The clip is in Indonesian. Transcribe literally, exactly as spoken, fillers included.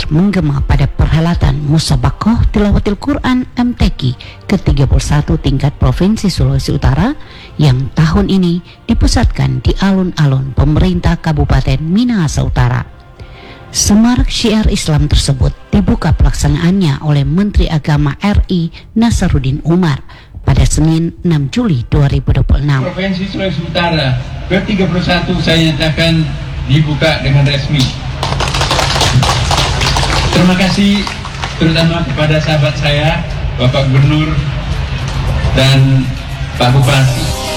menggema pada perhelatan Musabakoh Tilawatil Quran M T Q ke tiga puluh satu tingkat Provinsi Sulawesi Utara yang tahun ini dipusatkan di alun-alun pemerintah Kabupaten Minahasa Utara. Semarak syiar Islam tersebut dibuka pelaksanaannya oleh Menteri Agama R I Nasaruddin Umar pada Senin enam Juli dua ribu dua puluh enam. Provinsi Sulawesi Utara ke tiga puluh satu saya nyatakan dibuka dengan resmi. Terima kasih terutama kepada sahabat saya, Bapak Gubernur dan Pak Bupati